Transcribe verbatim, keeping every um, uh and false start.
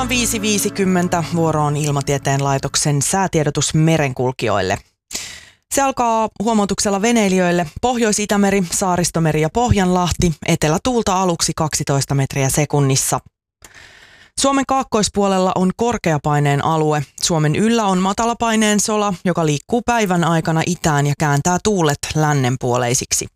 on viisi viisikymmentä. Vuoro on Ilmatieteen laitoksen säätiedotus merenkulkijoille. Se alkaa huomautuksella veneilijöille. Pohjois-Itämeri, Saaristomeri ja Pohjanlahti. Etelätuulta aluksi kaksitoista metriä sekunnissa. Suomen kaakkoispuolella on korkeapaineen alue. Suomen yllä on matalapaineen sola, joka liikkuu päivän aikana itään ja kääntää tuulet lännenpuoleisiksi.